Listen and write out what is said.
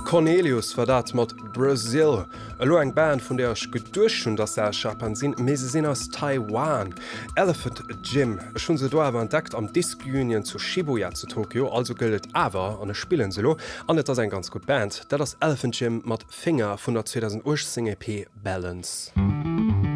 Cornelius war dat mat Brasil. Elo eng Band vun der ech gedurch hun dats Japan sinn mese sinn aus Taiwan. Elephant Gym schon se do awer entdeckt am Disc Union zu Shibuya zu Tokio, also gëlt awer an e Spllen selo, an net ass eng ganz gut Band, dat das Elephant Gym mat Finger vun der 2008 EP Balance.